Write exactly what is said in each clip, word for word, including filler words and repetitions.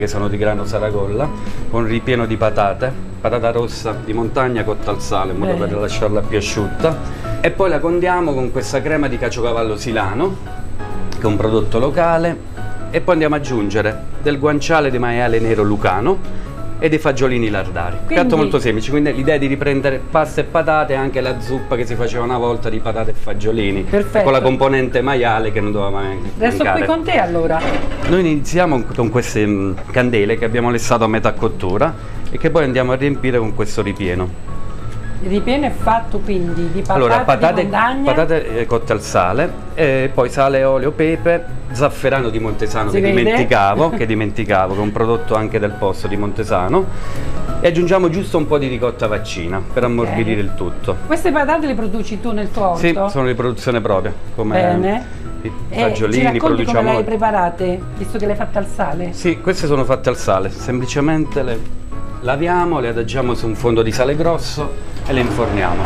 che sono di grano Saragolla, con ripieno di patate, patata rossa di montagna cotta al sale in modo Bene. per lasciarla più asciutta, e poi la condiamo con questa crema di caciocavallo silano, che è un prodotto locale, e poi andiamo ad aggiungere del guanciale di maiale nero lucano e dei fagiolini lardari. Quindi... piatto molto semplice, quindi l'idea è di riprendere pasta e patate, anche la zuppa che si faceva una volta di patate e fagiolini. Perfetto. Con la componente maiale che non doveva mai Resto mancare. qui con te allora. Noi iniziamo con queste mh, candele che abbiamo lessato a metà cottura e che poi andiamo a riempire con questo ripieno. Il ripieno è fatto quindi di patate, Allora, patate, di montagna. patate eh, cotte al sale, e poi sale, olio, pepe, zafferano di Montesano Si che vede? dimenticavo, che dimenticavo, che è un prodotto anche del posto di Montesano, e aggiungiamo giusto un po' di ricotta vaccina per ammorbidire il tutto. Queste patate le produci tu nel tuo orto? Sì, sono di produzione propria, come Bene. i E fagiolini, ci racconti produciamo. come le hai preparate, visto che le hai fatte al sale? Sì, queste sono fatte al sale, semplicemente le laviamo, le adagiamo su un fondo di sale grosso e le inforniamo.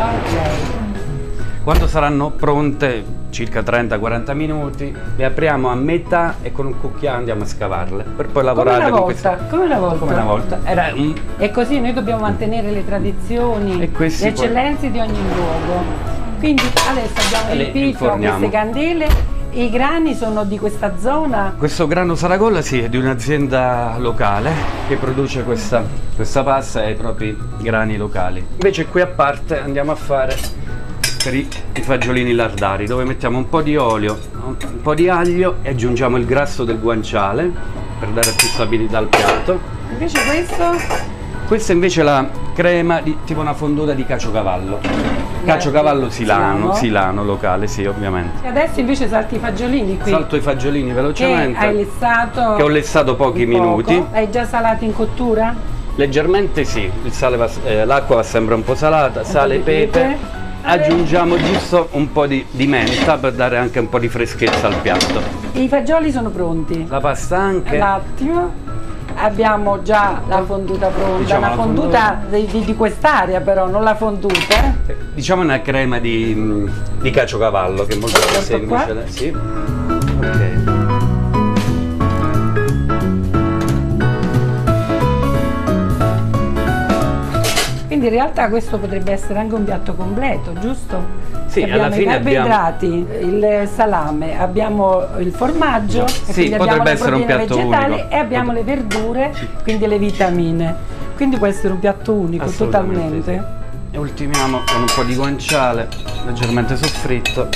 Ok. Quando saranno pronte, circa trenta quaranta minuti, le apriamo a metà e con un cucchiaio andiamo a scavarle per poi lavorare Come una con volta, queste... come una volta. Come una volta. Era un... E così noi dobbiamo mantenere le tradizioni, E questi le poi- eccellenze di ogni luogo. Quindi adesso abbiamo E le riempito inforniamo. queste candele. I grani sono di questa zona? Questo grano Saragolla sì, è di un'azienda locale che produce questa, questa pasta e i propri grani locali. Invece qui a parte andiamo a fare per i, i fagiolini lardari, dove mettiamo un po' di olio, un po' di aglio e aggiungiamo il grasso del guanciale per dare più stabilità al piatto. Invece questo? Questa invece è la crema di tipo una fonduta di caciocavallo. Caciocavallo silano, Silano. silano locale, sì, ovviamente. E adesso invece salti i fagiolini qui. Salto i fagiolini velocemente. Che hai lessato? Che ho lessato pochi di poco. minuti. Hai già salato in cottura? Leggermente sì, il sale va, eh, l'acqua va sempre un po' salata, sale, di pepe. pepe. Aggiungiamo giusto un po' di, di menta per dare anche un po' di freschezza al piatto. E i fagioli sono pronti. La pasta anche. Un attimo. Abbiamo già la fonduta pronta, Diciamo la la fonduta di, di, di quest'area però, non la fonduta. Eh, Diciamo una crema di, mh, di caciocavallo che è molto più Porto semplice. qua. da- Sì. Ok. Quindi in realtà questo potrebbe essere anche un piatto completo, giusto? Sì, abbiamo alla fine i carboidrati, il salame, abbiamo il formaggio, e Sì, quindi abbiamo potrebbe le essere un proteine piatto vegetali unico. e abbiamo le verdure, quindi le vitamine. Quindi può essere un piatto unico, Assolutamente totalmente. sì. E ultimiamo con un po' di guanciale leggermente soffritto.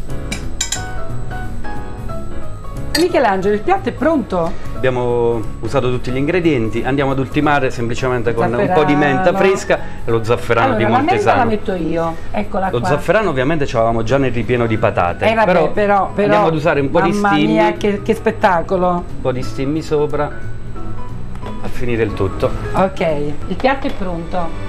Michelangelo, il piatto è pronto? Abbiamo usato tutti gli ingredienti, andiamo ad ultimare semplicemente con un po' di menta Zafferano. fresca e lo zafferano Allora, di la menta la Montesano. metto io, eccola Lo qua. zafferano ovviamente ce l'avevamo già nel ripieno di patate, Eh, vabbè, però, però, però, andiamo ad usare un po' di mamma stimmi, mia, che, che spettacolo. un po' di stimmi sopra a finire il tutto. Ok, il piatto è pronto.